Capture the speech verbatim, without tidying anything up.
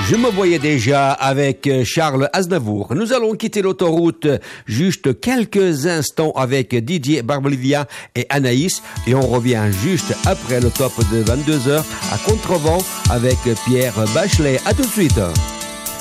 Je me voyais déjà avec Charles Aznavour. Nous allons quitter l'autoroute juste quelques instants avec Didier Barbelivia et Anaïs et on revient juste après le top de vingt-deux heures à Contrevent avec Pierre Bachelet. À tout de suite.